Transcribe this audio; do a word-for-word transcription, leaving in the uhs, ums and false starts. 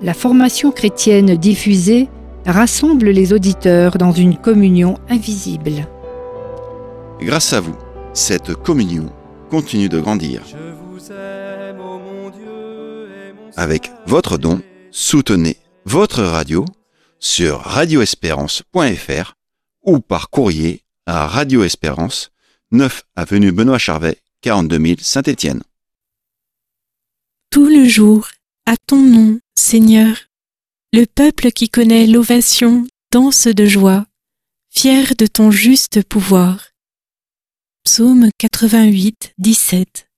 La formation chrétienne diffusée rassemble les auditeurs dans une communion invisible. Grâce à vous, cette communion continue de grandir. Avec votre don, soutenez votre radio sur radio espérance point f r ou par courrier à Radio Espérance, neuf avenue Benoît Charvet, quarante-deux mille Saint-Étienne. Tout le jour, à ton nom, Seigneur, le peuple qui connaît l'ovation danse de joie, fier de ton juste pouvoir. Psaume quatre-vingt-huit, dix-sept.